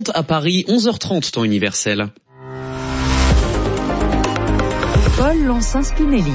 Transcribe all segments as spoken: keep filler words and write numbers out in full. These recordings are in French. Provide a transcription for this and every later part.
trente à Paris, onze heures trente temps universel. Paul Lonsin-Spinelli.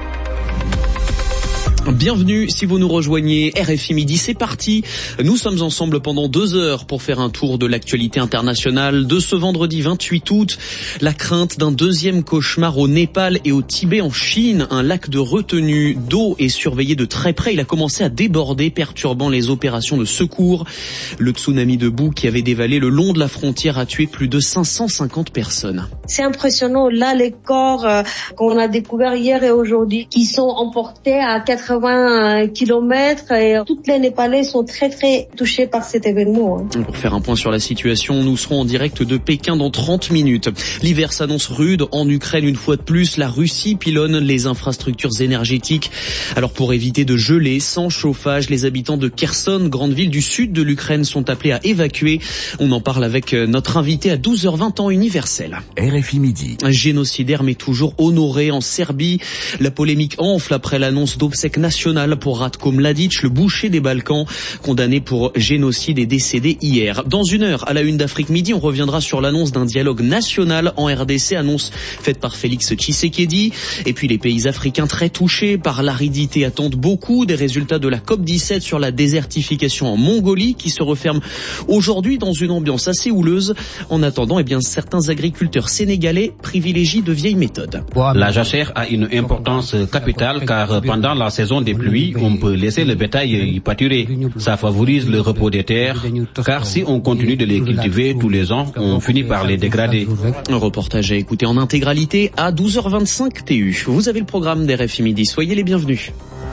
Bienvenue si vous nous rejoignez, R F I Midi, c'est parti. Nous sommes ensemble pendant deux heures pour faire un tour de l'actualité internationale de ce vendredi vingt-huit août. La crainte d'un deuxième cauchemar au Népal et au Tibet en Chine. Un lac de retenue d'eau est surveillé de très près. Il a commencé à déborder, perturbant les opérations de secours. Le tsunami de boue qui avait dévalé le long de la frontière a tué plus de cinq cent cinquante personnes. C'est impressionnant. Là, les corps euh, qu'on a découverts hier et aujourd'hui, qui sont emportés à quatre-vingts kilomètres, et toutes les Népalais sont très très touchés par cet événement. Pour faire un point sur la situation, nous serons en direct de Pékin dans trente minutes. L'hiver s'annonce rude en Ukraine une fois de plus. La Russie pilonne les infrastructures énergétiques. Alors pour éviter de geler sans chauffage, les habitants de Kherson, grande ville du sud de l'Ukraine, sont appelés à évacuer. On en parle avec notre invité à douze heures vingt temps universel. R F I Midi. Un génocidaire mais toujours honoré en Serbie. La polémique enfle après l'annonce d'obsèques nationales pour Ratko Mladic, le boucher des Balkans, condamné pour génocide et décédé hier. Dans une heure, à la une d'Afrique Midi, on reviendra sur l'annonce d'un dialogue national en R D C, annonce faite par Félix Tshisekedi. Et puis les pays africains très touchés par l'aridité attendent beaucoup des résultats de la COP dix-sept sur la désertification en Mongolie qui se referme aujourd'hui dans une ambiance assez houleuse. En attendant, eh bien, certains agriculteurs sénégalais privilégient de vieilles méthodes. La jachère a une importance capitale car pendant la saison des pluies, on peut laisser le bétail y pâturer. Ça favorise le repos des terres, car si on continue de les cultiver tous les ans, on finit par les dégrader. Un reportage à écouter en intégralité à douze heures vingt-cinq T U. Vous avez le programme d'R F I Midi, soyez les bienvenus.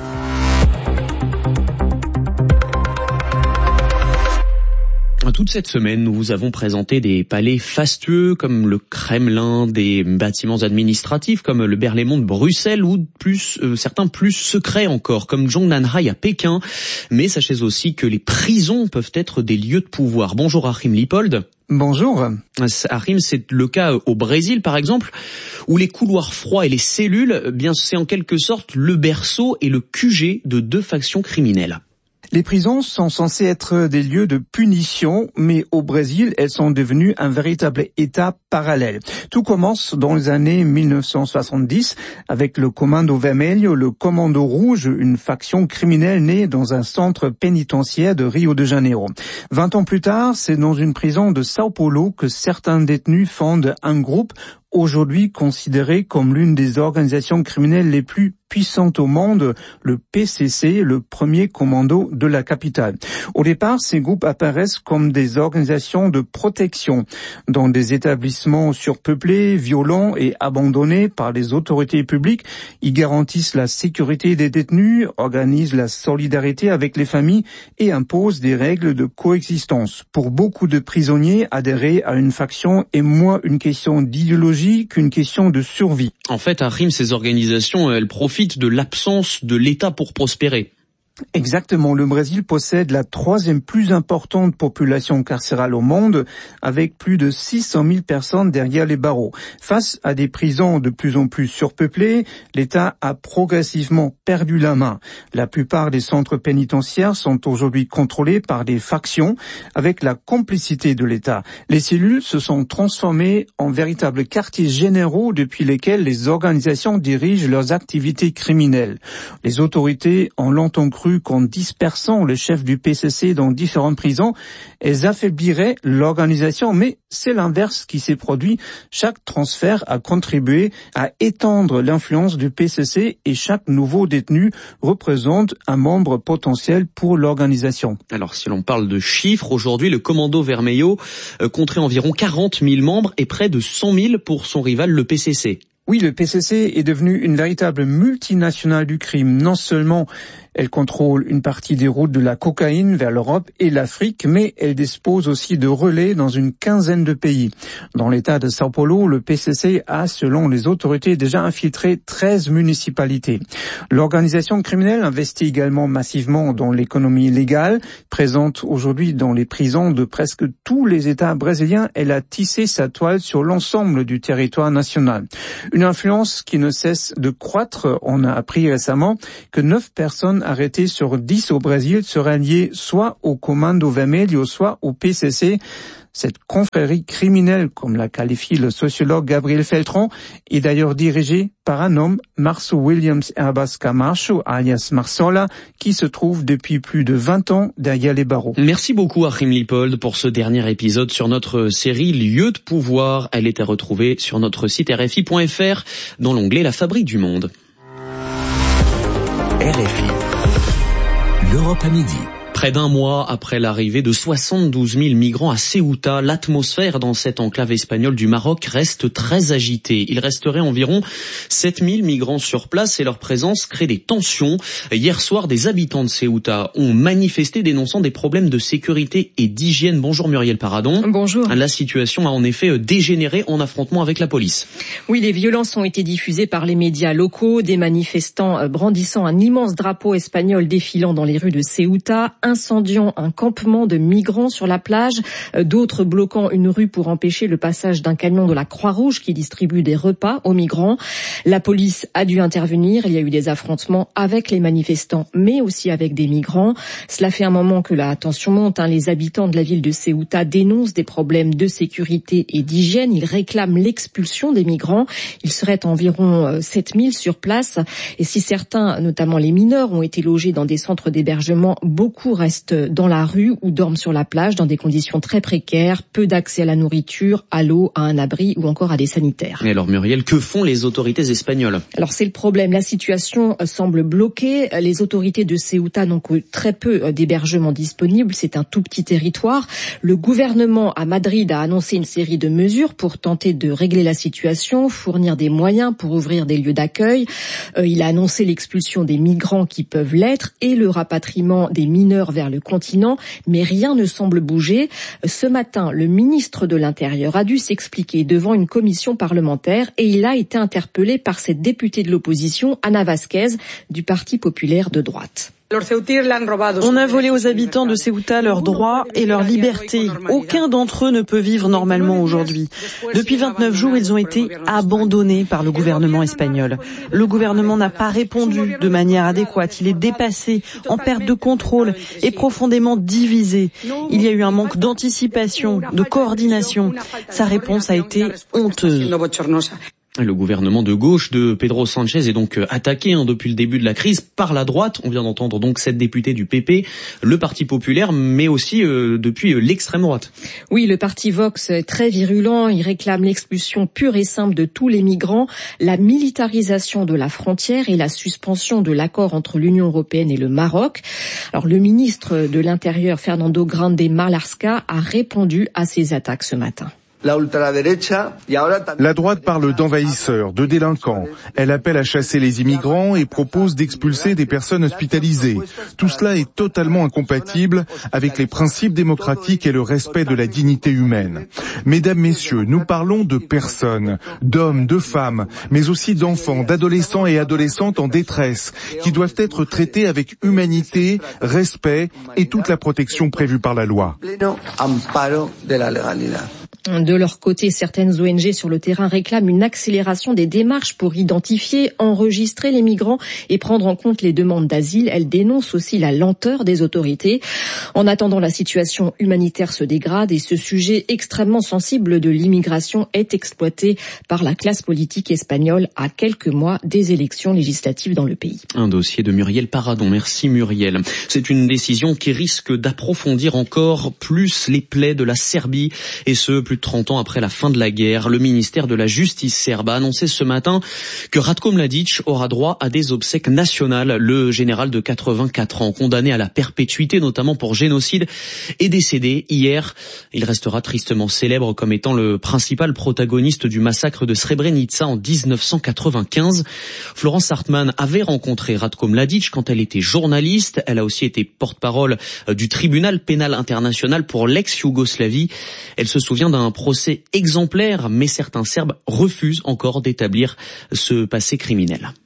Toute cette semaine, nous vous avons présenté des palais fastueux comme le Kremlin, des bâtiments administratifs comme le Berlaymont de Bruxelles ou plus euh, certains plus secrets encore comme Zhongnanhai à Pékin. Mais sachez aussi que les prisons peuvent être des lieux de pouvoir. Bonjour Achim Lippold. Bonjour. Achim, c'est le cas au Brésil par exemple, où les couloirs froids et les cellules, eh bien c'est en quelque sorte le berceau et le Q G de deux factions criminelles. Les prisons sont censées être des lieux de punition, mais au Brésil, elles sont devenues un véritable État parallèle. Tout commence dans les années mille neuf cent soixante-dix avec le Comando Vermelho, le Commando Rouge, une faction criminelle née dans un centre pénitentiaire de Rio de Janeiro. Vingt ans plus tard, c'est dans une prison de Sao Paulo que certains détenus fondent un groupe aujourd'hui considéré comme l'une des organisations criminelles les plus puissantes au monde, le P C C, le premier commando de la capitale. Au départ, ces groupes apparaissent comme des organisations de protection dans des établissements surpeuplés, violents et abandonnés par les autorités publiques. Ils garantissent la sécurité des détenus, organisent la solidarité avec les familles et imposent des règles de coexistence. Pour beaucoup de prisonniers, adhérer à une faction est moins une question d'idéologie qu'une question de survie. En fait, Achim, ces organisations, elles profitent de l'absence de l'État pour prospérer. Exactement. Le Brésil possède la troisième plus importante population carcérale au monde, avec plus de six cent mille personnes derrière les barreaux. Face à des prisons de plus en plus surpeuplées, l'État a progressivement perdu la main. La plupart des centres pénitentiaires sont aujourd'hui contrôlés par des factions, avec la complicité de l'État. Les cellules se sont transformées en véritables quartiers généraux depuis lesquels les organisations dirigent leurs activités criminelles. Les autorités ont longtemps cru qu'en dispersant le chef du P C C dans différentes prisons, elles affaibliraient l'organisation, mais c'est l'inverse qui s'est produit. Chaque transfert a contribué à étendre l'influence du P C C et chaque nouveau détenu représente un membre potentiel pour l'organisation. Alors si l'on parle de chiffres, aujourd'hui le Commando Vermelho euh, compterait environ quarante mille membres et près de cent mille pour son rival le P C C. Oui, le P C C est devenu une véritable multinationale du crime. Non seulement elle contrôle une partie des routes de la cocaïne vers l'Europe et l'Afrique, mais elle dispose aussi de relais dans une quinzaine de pays. Dans l'état de Sao Paulo, le P C C a, selon les autorités, déjà infiltré treize municipalités. L'organisation criminelle investit également massivement dans l'économie illégale. Présente aujourd'hui dans les prisons de presque tous les États brésiliens, elle a tissé sa toile sur l'ensemble du territoire national. Une influence qui ne cesse de croître. On a appris récemment que neuf personnes arrêtées sur dix au Brésil seraient liées soit au Comando Vermelho, soit au P C C. Cette confrérie criminelle, comme l'a qualifié le sociologue Gabriel Feltran, est d'ailleurs dirigée par un homme, Marceau Williams Herbas Camacho, alias Marsola, qui se trouve depuis plus de vingt ans derrière les barreaux. Merci beaucoup Achim Lippold pour ce dernier épisode sur notre série Lieux de pouvoir. Elle est à retrouver sur notre site R F I point F R dans l'onglet La Fabrique du Monde. R F I, l'Europe à midi. Près d'un mois après l'arrivée de soixante-douze mille migrants à Ceuta, l'atmosphère dans cette enclave espagnole du Maroc reste très agitée. Il resterait environ sept mille migrants sur place et leur présence crée des tensions. Hier soir, des habitants de Ceuta ont manifesté dénonçant des problèmes de sécurité et d'hygiène. Bonjour Muriel Paradon. Bonjour. La situation a en effet dégénéré en affrontement avec la police. Oui, les violences ont été diffusées par les médias locaux, des manifestants brandissant un immense drapeau espagnol défilant dans les rues de Ceuta, incendiant un campement de migrants sur la plage, d'autres bloquant une rue pour empêcher le passage d'un camion de la Croix-Rouge qui distribue des repas aux migrants. La police a dû intervenir, il y a eu des affrontements avec les manifestants, mais aussi avec des migrants. Cela fait un moment que la tension monte, hein. Les habitants de la ville de Ceuta dénoncent des problèmes de sécurité et d'hygiène. Ils réclament l'expulsion des migrants. Il serait environ sept mille sur place. Et si certains, notamment les mineurs, ont été logés dans des centres d'hébergement, beaucoup restent dans la rue ou dorment sur la plage dans des conditions très précaires, peu d'accès à la nourriture, à l'eau, à un abri ou encore à des sanitaires. Et alors Muriel, que font les autorités espagnoles ? Alors c'est le problème, la situation semble bloquée. Les autorités de Ceuta n'ont que très peu d'hébergements disponibles, c'est un tout petit territoire. Le gouvernement à Madrid a annoncé une série de mesures pour tenter de régler la situation, fournir des moyens pour ouvrir des lieux d'accueil. Il a annoncé l'expulsion des migrants qui peuvent l'être et le rapatriement des mineurs vers le continent, mais rien ne semble bouger. Ce matin, le ministre de l'Intérieur a dû s'expliquer devant une commission parlementaire et il a été interpellé par cette députée de l'opposition, Ana Vázquez, du Parti populaire de droite. On a volé aux habitants de Ceuta leurs droits et leur liberté. Aucun d'entre eux ne peut vivre normalement aujourd'hui. Depuis vingt-neuf jours, ils ont été abandonnés par le gouvernement espagnol. Le gouvernement n'a pas répondu de manière adéquate. Il est dépassé, en perte de contrôle et profondément divisé. Il y a eu un manque d'anticipation, de coordination. Sa réponse a été honteuse. Le gouvernement de gauche de Pedro Sanchez est donc attaqué hein, depuis le début de la crise par la droite. On vient d'entendre donc cette députée du P P, le Parti populaire, mais aussi euh, depuis euh, l'extrême droite. Oui, le parti Vox est très virulent. Il réclame l'expulsion pure et simple de tous les migrants, la militarisation de la frontière et la suspension de l'accord entre l'Union européenne et le Maroc. Alors, le ministre de l'Intérieur, Fernando Grande Marlaska, a répondu à ces attaques ce matin. La droite parle d'envahisseurs, de délinquants. Elle appelle à chasser les immigrants et propose d'expulser des personnes hospitalisées. Tout cela est totalement incompatible avec les principes démocratiques et le respect de la dignité humaine. Mesdames, messieurs, nous parlons de personnes, d'hommes, de femmes, mais aussi d'enfants, d'adolescents et adolescentes en détresse, qui doivent être traités avec humanité, respect et toute la protection prévue par la loi. De leur côté, certaines O N G sur le terrain réclament une accélération des démarches pour identifier, enregistrer les migrants et prendre en compte les demandes d'asile. Elles dénoncent aussi la lenteur des autorités. En attendant, la situation humanitaire se dégrade et ce sujet extrêmement sensible de l'immigration est exploité par la classe politique espagnole à quelques mois des élections législatives dans le pays. Un dossier de Muriel Paradon. Merci Muriel. C'est une décision qui risque d'approfondir encore plus les plaies de la Serbie et ce, plus de trente ans après la fin de la guerre. Le ministère de la Justice serbe a annoncé ce matin que Ratko Mladic aura droit à des obsèques nationales. Le général de quatre-vingt-quatre ans, condamné à la perpétuité, notamment pour génocide, est décédé hier. Il restera tristement célèbre comme étant le principal protagoniste du massacre de Srebrenica en dix-neuf cent quatre-vingt-quinze. Florence Hartmann avait rencontré Ratko Mladic quand elle était journaliste. Elle a aussi été porte-parole du tribunal pénal international pour l'ex-Yougoslavie. Elle se souvient d'un procès exemplaire, mais certains Serbes refusent encore d'établir ce passé criminel.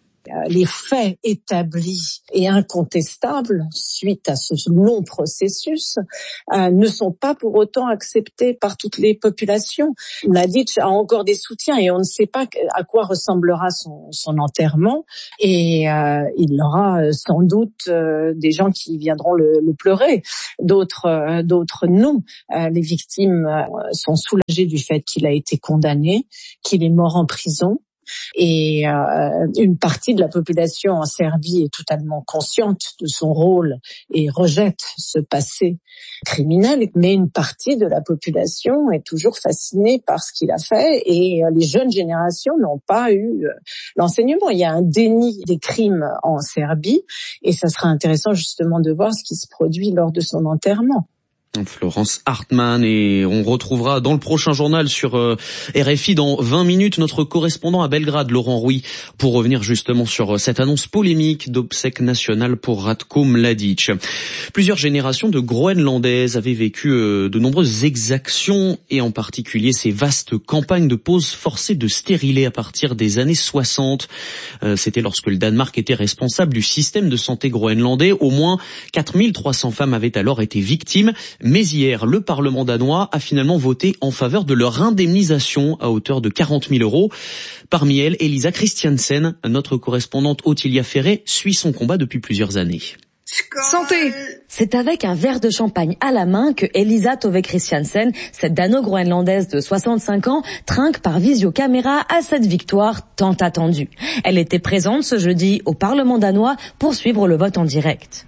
les faits établis et incontestables suite à ce long processus euh, ne sont pas pour autant acceptés par toutes les populations. Mladić a encore des soutiens et on ne sait pas à quoi ressemblera son, son enterrement et euh, il aura sans doute euh, des gens qui viendront le, le pleurer, d'autres, euh, d'autres non. Euh, les victimes euh, sont soulagées du fait qu'il a été condamné, qu'il est mort en prison. Et euh, une partie de la population en Serbie est totalement consciente de son rôle et rejette ce passé criminel, mais une partie de la population est toujours fascinée par ce qu'il a fait et euh, les jeunes générations n'ont pas eu euh, l'enseignement. Il y a un déni des crimes en Serbie et ça sera intéressant justement de voir ce qui se produit lors de son enterrement. Florence Hartmann, et on retrouvera dans le prochain journal sur euh, R F I dans vingt minutes notre correspondant à Belgrade, Laurent Rouy, pour revenir justement sur euh, cette annonce polémique d'obsèques nationales pour Ratko Mladić. Plusieurs générations de Groenlandaises avaient vécu euh, de nombreuses exactions et en particulier ces vastes campagnes de pose forcée de stérilés à partir des années soixante. Euh, c'était lorsque le Danemark était responsable du système de santé groenlandais. Au moins quatre mille trois cents femmes avaient alors été victimes. Mais hier, le Parlement danois a finalement voté en faveur de leur indemnisation à hauteur de quarante mille euros. Parmi elles, Elisa Christiansen, notre correspondante Ottilia Ferré, suit son combat depuis plusieurs années. Santé! C'est avec un verre de champagne à la main que Elisa Tove Christiansen, cette dano-groenlandaise de soixante-cinq ans, trinque par visiocaméra à cette victoire tant attendue. Elle était présente ce jeudi au Parlement danois pour suivre le vote en direct.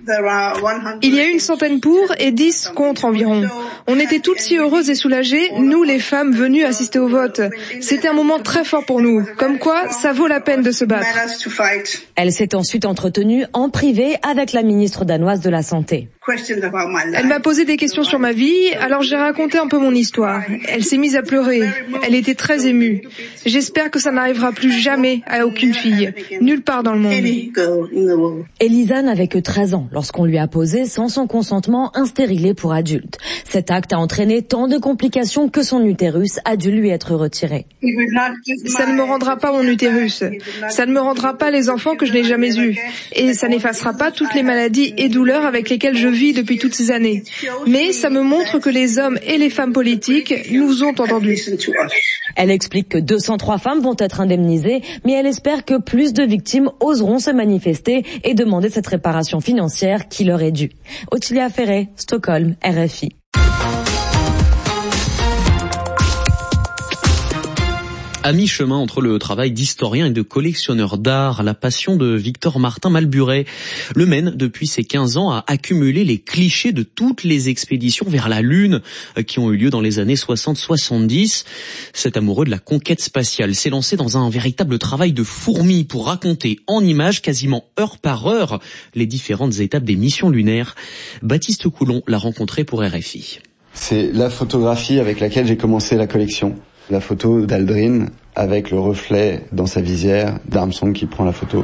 Il y a une centaine pour et dix contre environ. On était toutes si heureuses et soulagées, nous les femmes venues assister au vote. C'était un moment très fort pour nous, comme quoi ça vaut la peine de se battre. Elle s'est ensuite entretenue en privé avec la ministre danoise de la Santé. Elle m'a posé des questions sur ma vie, alors j'ai raconté un peu mon histoire. Elle s'est mise à pleurer. Elle était très émue. J'espère que ça n'arrivera plus jamais à aucune fille, nulle part dans le monde. Elisa n'avait que treize ans lorsqu'on lui a posé, sans son consentement, un stérilet pour adulte. Cet acte a entraîné tant de complications que son utérus a dû lui être retiré. Ça ne me rendra pas mon utérus. Ça ne me rendra pas les enfants que je n'ai jamais eus. Et ça n'effacera pas toutes les maladies et douleurs avec lesquelles je vis depuis toutes ces années. Mais ça me montre que les hommes et les femmes politiques nous ont entendus. Elle explique que deux cent trois femmes vont être indemnisées, mais elle espère que plus de victimes oseront se manifester et demander cette réparation financière qui leur est due. Ottilia Ferré, Stockholm, R F I. À mi-chemin entre le travail d'historien et de collectionneur d'art, la passion de Victor Martin Malburet le mène depuis ses quinze ans à accumuler les clichés de toutes les expéditions vers la Lune qui ont eu lieu dans les années soixante soixante-dix. Cet amoureux de la conquête spatiale s'est lancé dans un véritable travail de fourmi pour raconter en images, quasiment heure par heure, les différentes étapes des missions lunaires. Baptiste Coulon l'a rencontré pour R F I. C'est la photographie avec laquelle j'ai commencé la collection. La photo d'Aldrin avec le reflet dans sa visière d'Armstrong qui prend la photo.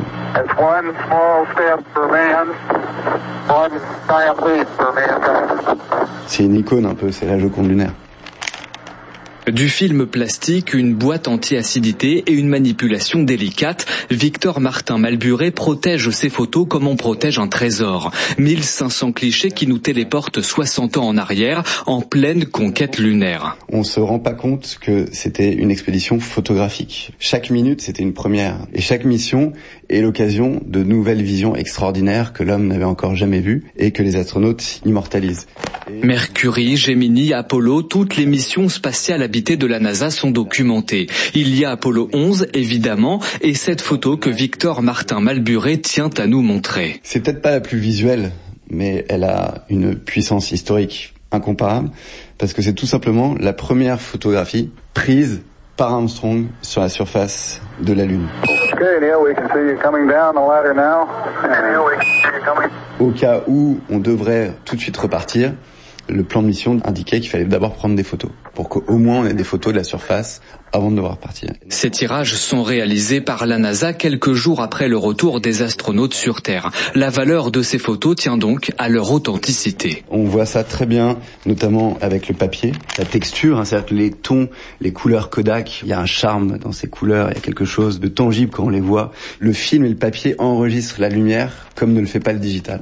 C'est une icône un peu, c'est la Joconde lunaire. Du film plastique, une boîte anti-acidité et une manipulation délicate, Victor Martin Malburet protège ses photos comme on protège un trésor. mille cinq cents clichés qui nous téléportent soixante ans en arrière, en pleine conquête lunaire. On se rend pas compte que c'était une expédition photographique. Chaque minute, c'était une première. Et chaque mission est l'occasion de nouvelles visions extraordinaires que l'homme n'avait encore jamais vues et que les astronautes immortalisent. Mercury, Gemini, Apollo, toutes les missions spatiales habitées de la NASA sont documentées. Il y a Apollo onze, évidemment, et cette photo que Victor Martin Malburet tient à nous montrer. C'est peut-être pas la plus visuelle, mais elle a une puissance historique incomparable, parce que c'est tout simplement la première photographie prise par Armstrong sur la surface de la Lune. Au cas où on devrait tout de suite repartir, Le plan de mission indiquait qu'il fallait d'abord prendre des photos, pour qu'au moins on ait des photos de la surface avant de devoir partir. Ces tirages sont réalisés par la NASA quelques jours après le retour des astronautes sur Terre. La valeur de ces photos tient donc à leur authenticité. On voit ça très bien, notamment avec le papier, la texture, hein, c'est-à-dire que les tons, les couleurs Kodak, il y a un charme dans ces couleurs, il y a quelque chose de tangible quand on les voit. Le film et le papier enregistrent la lumière comme ne le fait pas le digital.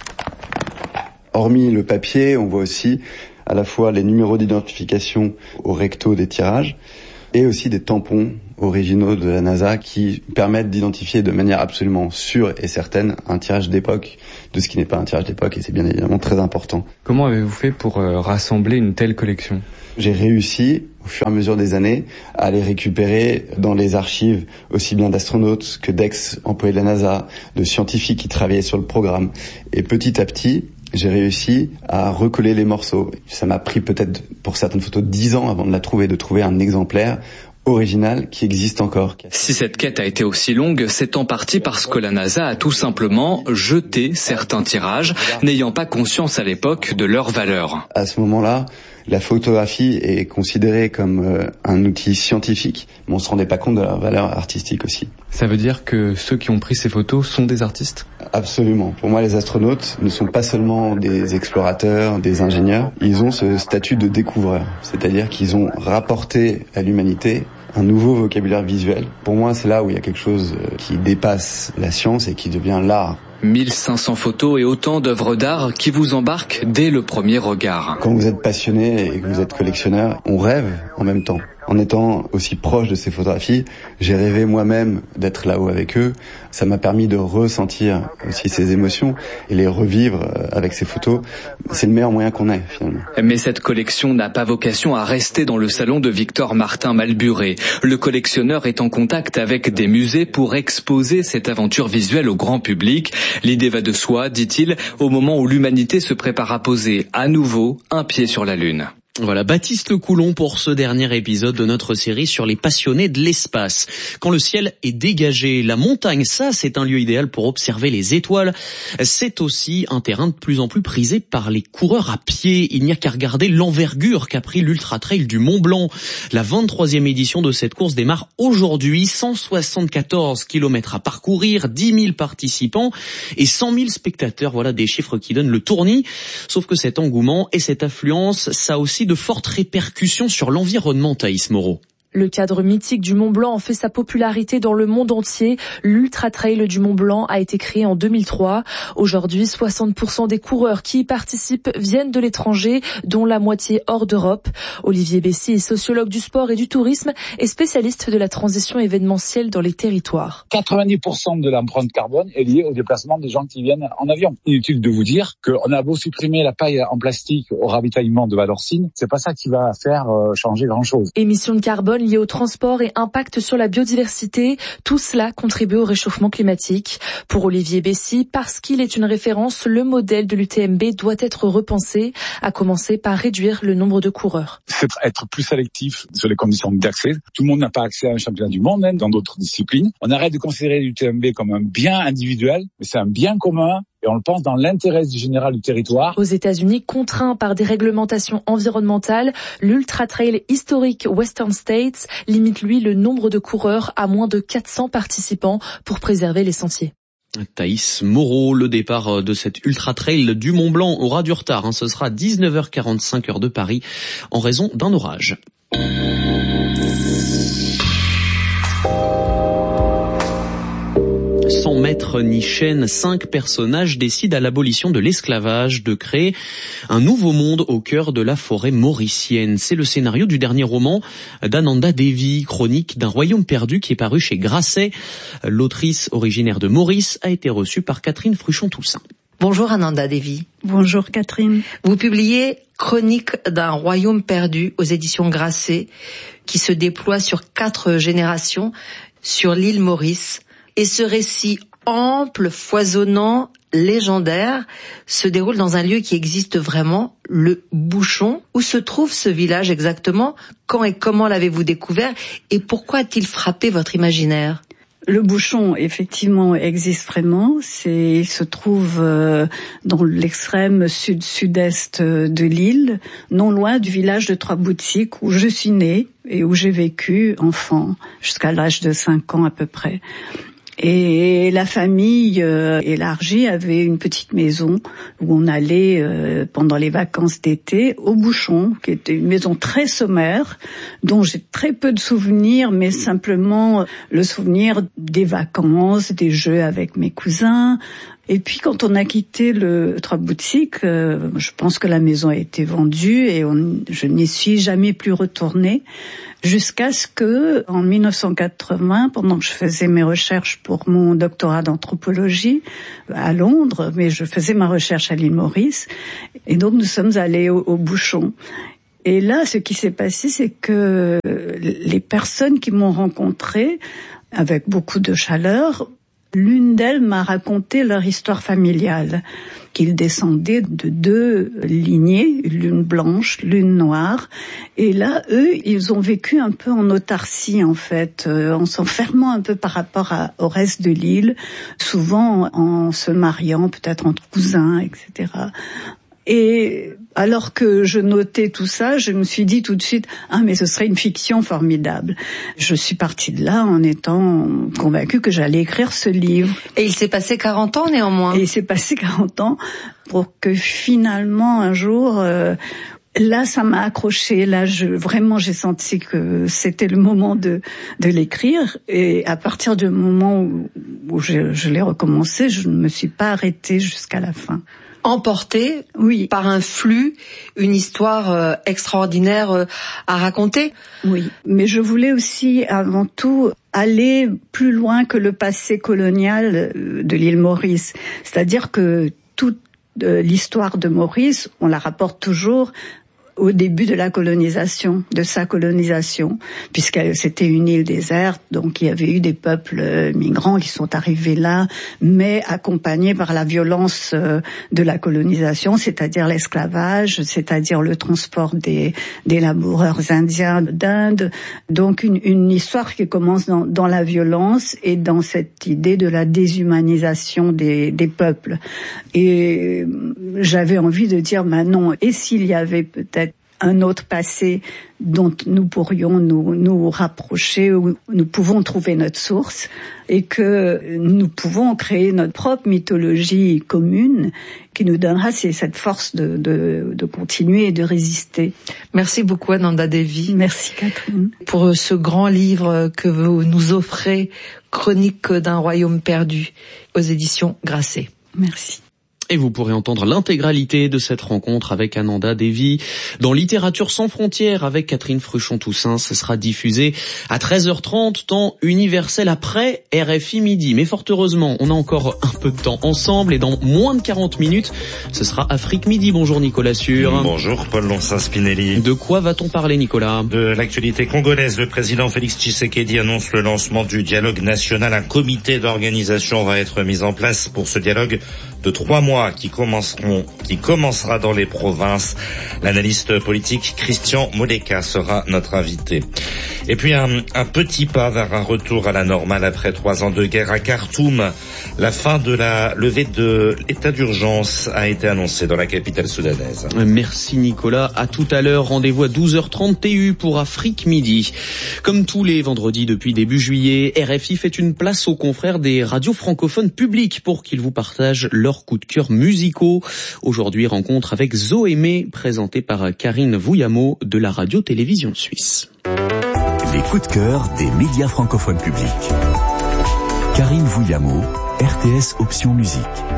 Hormis le papier, on voit aussi à la fois les numéros d'identification au recto des tirages et aussi des tampons originaux de la NASA qui permettent d'identifier de manière absolument sûre et certaine un tirage d'époque de ce qui n'est pas un tirage d'époque, et c'est bien évidemment très important. Comment avez-vous fait pour euh, rassembler une telle collection ? J'ai réussi, au fur et à mesure des années, à les récupérer dans les archives aussi bien d'astronautes que d'ex-employés de la NASA, de scientifiques qui travaillaient sur le programme. Et petit à petit, j'ai réussi à recoller les morceaux. Ça m'a pris peut-être, pour certaines photos, dix ans avant de la trouver, de trouver un exemplaire original qui existe encore. Si cette quête a été aussi longue, c'est en partie parce que la NASA a tout simplement jeté certains tirages, n'ayant pas conscience à l'époque de leur valeur. À ce moment-là, la photographie est considérée comme euh, un outil scientifique, mais on se rendait pas compte de leur valeur artistique aussi. Ça veut dire que ceux qui ont pris ces photos sont des artistes ? Absolument. Pour moi, les astronautes ne sont pas seulement des explorateurs, des ingénieurs. Ils ont ce statut de découvreurs, c'est-à-dire qu'ils ont rapporté à l'humanité un nouveau vocabulaire visuel. Pour moi, c'est là où il y a quelque chose qui dépasse la science et qui devient l'art. mille cinq cents photos et autant d'œuvres d'art qui vous embarquent dès le premier regard. Quand vous êtes passionné et que vous êtes collectionneur, on rêve en même temps. En étant aussi proche de ces photographies, j'ai rêvé moi-même d'être là-haut avec eux. Ça m'a permis de ressentir aussi ces émotions et les revivre avec ces photos. C'est le meilleur moyen qu'on ait, finalement. Mais cette collection n'a pas vocation à rester dans le salon de Victor Martin Malburé. Le collectionneur est en contact avec des musées pour exposer cette aventure visuelle au grand public. L'idée va de soi, dit-il, au moment où l'humanité se prépare à poser à nouveau un pied sur la Lune. Voilà, Baptiste Coulon pour ce dernier épisode de notre série sur les passionnés de l'espace. Quand le ciel est dégagé, la montagne, ça c'est un lieu idéal pour observer les étoiles. C'est aussi un terrain de plus en plus prisé par les coureurs à pied. Il n'y a qu'à regarder l'envergure qu'a pris l'Ultra Trail du Mont Blanc. La vingt-troisième édition de cette course démarre aujourd'hui. cent soixante-quatorze kilomètres à parcourir, dix mille participants et cent mille spectateurs. Voilà des chiffres qui donnent le tournis. Sauf que cet engouement et cette affluence, ça a aussi de fortes répercussions sur l'environnement, Thaïs Moreau. Le cadre mythique du Mont Blanc en fait sa popularité dans le monde entier. L'Ultra Trail du Mont Blanc a été créé en deux mille trois. Aujourd'hui, soixante pour cent des coureurs qui y participent viennent de l'étranger, dont la moitié hors d'Europe. Olivier Bessy est sociologue du sport et du tourisme et spécialiste de la transition événementielle dans les territoires. quatre-vingt-dix pour cent de l'empreinte carbone est liée au déplacement des gens qui viennent en avion. Inutile de vous dire qu'on a beau supprimer la paille en plastique au ravitaillement de Valorcine, c'est pas ça qui va faire changer grand-chose. Émissions de carbone liées au transport et impact sur la biodiversité, tout cela contribue au réchauffement climatique. Pour Olivier Bessy, parce qu'il est une référence, le modèle de l'U T M B doit être repensé, à commencer par réduire le nombre de coureurs. C'est être plus sélectif sur les conditions d'accès. Tout le monde n'a pas accès à un championnat du monde, même dans d'autres disciplines. On arrête de considérer l'U T M B comme un bien individuel, mais c'est un bien commun. Et on le pense dans l'intérêt général du territoire. Aux États-Unis, contraint par des réglementations environnementales, l'Ultra Trail historique Western States limite lui le nombre de coureurs à moins de quatre cents participants pour préserver les sentiers. Thaïs Moreau, le départ de cette Ultra Trail du Mont Blanc aura du retard. Hein. Ce sera dix-neuf heures quarante-cinq heure de Paris en raison d'un orage. Sans maître ni chaîne, cinq personnages décident à l'abolition de l'esclavage de créer un nouveau monde au cœur de la forêt mauricienne. C'est le scénario du dernier roman d'Ananda Devi, chronique d'un royaume perdu, qui est paru chez Grasset. L'autrice originaire de Maurice a été reçue par Catherine Fruchon-Toussaint. Bonjour Ananda Devi. Bonjour Catherine. Vous publiez Chronique d'un royaume perdu aux éditions Grasset, qui se déploie sur quatre générations sur l'île Maurice. Et ce récit ample, foisonnant, légendaire, se déroule dans un lieu qui existe vraiment, le Bouchon. Où se trouve ce village exactement? Quand et comment l'avez-vous découvert? Et pourquoi a-t-il frappé votre imaginaire? Le bouchon, effectivement, existe vraiment. C'est, il se trouve euh, dans l'extrême sud-sud-est de l'île, non loin du village de Trois-Boutiques où je suis née et où j'ai vécu enfant, jusqu'à l'âge de cinq ans à peu près. Et la famille euh, élargie avait une petite maison où on allait euh, pendant les vacances d'été au Bouchon, qui était une maison très sommaire, dont j'ai très peu de souvenirs, mais simplement le souvenir des vacances, des jeux avec mes cousins. Et puis quand on a quitté le Trois-Boutiques, euh, je pense que la maison a été vendue et on, je n'y suis jamais plus retournée. Jusqu'à ce que, en mille neuf cent quatre-vingts, pendant que je faisais mes recherches pour mon doctorat d'anthropologie à Londres, mais je faisais ma recherche à l'île Maurice, et donc nous sommes allés au, au Bouchon. Et là, ce qui s'est passé, c'est que les personnes qui m'ont rencontrée, avec beaucoup de chaleur, l'une d'elles m'a raconté leur histoire familiale, qu'ils descendaient de deux lignées, l'une blanche, l'une noire. Et là, eux, ils ont vécu un peu en autarcie, en fait, euh, en s'enfermant un peu par rapport à, au reste de l'île, souvent en se mariant, peut-être entre cousins, et cetera. Et alors que je notais tout ça, je me suis dit tout de suite, ah mais ce serait une fiction formidable. Je suis partie de là en étant convaincue que j'allais écrire ce livre. Et il s'est passé quarante ans néanmoins. Et il s'est passé quarante ans pour que finalement un jour, euh, là ça m'a accroché. Là je, vraiment j'ai senti que c'était le moment de, de l'écrire. Et à partir du moment où, où je, je l'ai recommencé, je ne me suis pas arrêtée jusqu'à la fin. Emporté oui. par un flux, une histoire euh, extraordinaire euh, à raconter. Oui, mais je voulais aussi avant tout aller plus loin que le passé colonial de l'île Maurice. C'est-à-dire que toute euh, l'histoire de Maurice, on la rapporte toujours au début de la colonisation, de sa colonisation, puisque c'était une île déserte, donc il y avait eu des peuples migrants qui sont arrivés là, mais accompagnés par la violence de la colonisation, c'est-à-dire l'esclavage, c'est-à-dire le transport des, des laboureurs indiens d'Inde. Donc une, une histoire qui commence dans, dans la violence et dans cette idée de la déshumanisation des, des peuples. Et j'avais envie de dire, ben non, et s'il y avait peut-être un autre passé dont nous pourrions nous, nous rapprocher, où nous pouvons trouver notre source et que nous pouvons créer notre propre mythologie commune qui nous donnera cette force de, de, de continuer et de résister. Merci beaucoup Ananda Devi. Merci Catherine. Pour ce grand livre que vous nous offrez, Chronique d'un royaume perdu, aux éditions Grasset. Merci. Et vous pourrez entendre l'intégralité de cette rencontre avec Ananda Devi dans Littérature sans frontières avec Catherine Fruchon-Toussaint. Ce sera diffusé à treize heures trente, temps universel après R F I Midi. Mais fort heureusement, on a encore un peu de temps ensemble et dans moins de quarante minutes, ce sera Afrique Midi. Bonjour Nicolas Sûr. Bonjour Paul Lonsin-Spinelli. De quoi va-t-on parler Nicolas? De l'actualité congolaise. Le président Félix Tshisekedi annonce le lancement du dialogue national. Un comité d'organisation va être mis en place pour ce dialogue de trois mois qui commenceront, qui commencera dans les provinces. L'analyste politique Christian Moleka sera notre invité. Et puis un, un petit pas vers un retour à la normale après trois ans de guerre à Khartoum. La fin de la levée de l'état d'urgence a été annoncée dans la capitale soudanaise. Merci Nicolas. À tout à l'heure. Rendez-vous à douze heures trente T U pour Afrique Midi. Comme tous les vendredis depuis début juillet, R F I fait une place aux confrères des radios francophones publiques pour qu'ils vous partagent leurs coups de cœur musicaux. Aujourd'hui, rencontre avec Zoémé, présentée par Karine Vouillamo de la radio-télévision suisse. Les coups de cœur des médias francophones publics. Karine Vouillamo, R T S Option Musique.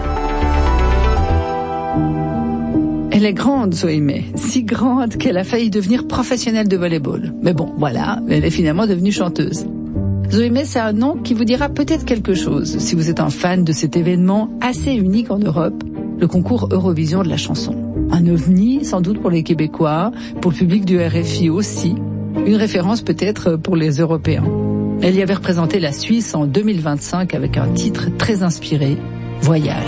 Elle est grande, Zoémé, si grande qu'elle a failli devenir professionnelle de volley-ball. Mais bon, voilà, elle est finalement devenue chanteuse. Zoémé, c'est un nom qui vous dira peut-être quelque chose si vous êtes un fan de cet événement assez unique en Europe, le concours Eurovision de la chanson. Un ovni, sans doute pour les Québécois, pour le public du R F I aussi, une référence peut-être pour les Européens. Elle y avait représenté la Suisse en deux mille vingt-cinq avec un titre très inspiré, Voyage.